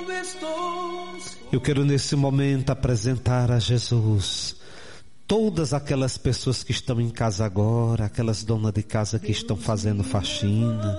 Eu quero nesse momento apresentar a Jesus todas aquelas pessoas que estão em casa agora, aquelas donas de casa que estão fazendo faxina,